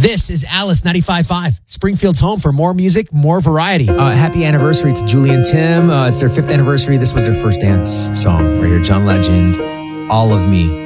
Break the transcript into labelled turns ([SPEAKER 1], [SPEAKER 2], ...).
[SPEAKER 1] This is Alice 95.5, Springfield's home for more music, more variety.
[SPEAKER 2] Happy anniversary to Julie and Tim. It's their 5th anniversary. This was their first dance song right here. John Legend, All of Me.